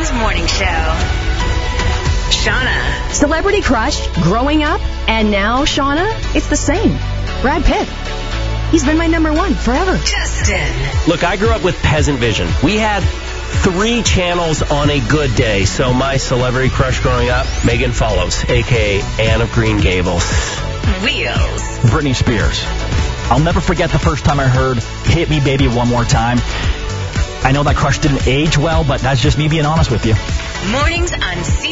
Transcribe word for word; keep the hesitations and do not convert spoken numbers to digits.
Holmes Morning Show. Shauna. Celebrity crush, growing up, and now, Shauna, it's the same. Brad Pitt. He's been my number one forever. Justin. Look, I grew up with Peasant Vision. We had three channels on a good day, so my celebrity crush growing up, Megan Follows, a k a. Anne of Green Gables. Wheels. Britney Spears. I'll never forget the first time I heard Hit Me Baby One More Time. I know that crush didn't age well, but that's just me being honest with you. Mornings on C